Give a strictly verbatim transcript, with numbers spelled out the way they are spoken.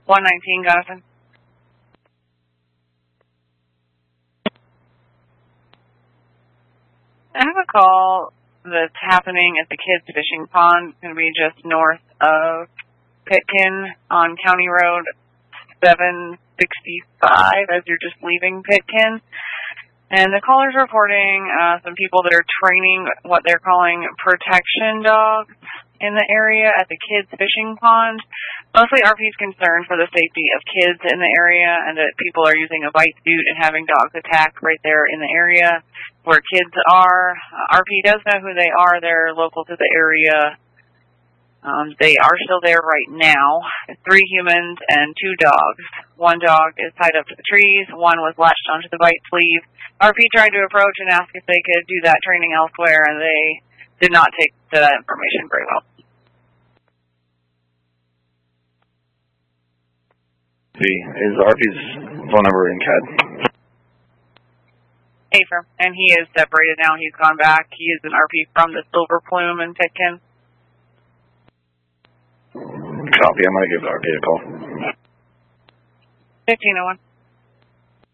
one nineteen, Gunnison. I have a call that's happening at the kids' fishing pond. It's going to be just north of Pitkin on County Road seven sixty-five as you're just leaving Pitkin. And the caller's reporting uh, some people that are training what they're calling protection dogs in the area at the kids' fishing pond. Mostly R P's concerned for the safety of kids in the area and that people are using a bite suit and having dogs attack right there in the area where kids are. Uh, R P does know who they are. They're local to the area. Um, they are still there right now. Three humans and two dogs. One dog is tied up to the trees. One was latched onto the bite sleeve. R P tried to approach and ask if they could do that training elsewhere, and they did not take to that information very well. Is R P's phone number in C A D? Affirm, and he is separated now. He's gone back. He is an R P from the Silver Plume in Pitkin. Copy. I'm going to give R P a call. fifteen oh one.